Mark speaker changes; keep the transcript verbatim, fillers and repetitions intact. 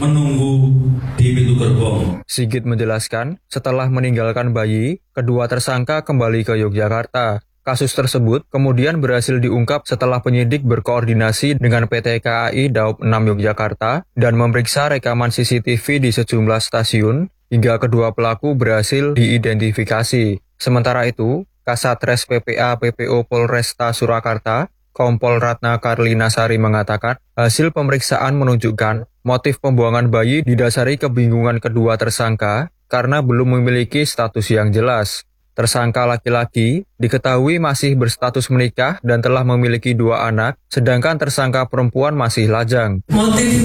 Speaker 1: menunggu di pintu gerbong.
Speaker 2: Sigit menjelaskan, setelah meninggalkan bayi, kedua tersangka kembali ke Yogyakarta. Kasus tersebut kemudian berhasil diungkap setelah penyidik berkoordinasi dengan P T K A I Daob enam Yogyakarta dan memeriksa rekaman C C T V di sejumlah stasiun hingga kedua pelaku berhasil diidentifikasi. Sementara itu, Kasatres P P A P P O Polresta Surakarta, Kompol Ratna Karlinasari mengatakan, hasil pemeriksaan menunjukkan motif pembuangan bayi didasari kebingungan kedua tersangka karena belum memiliki status yang jelas. Tersangka laki-laki diketahui masih berstatus menikah dan telah memiliki dua anak, sedangkan tersangka perempuan masih lajang.
Speaker 1: Motif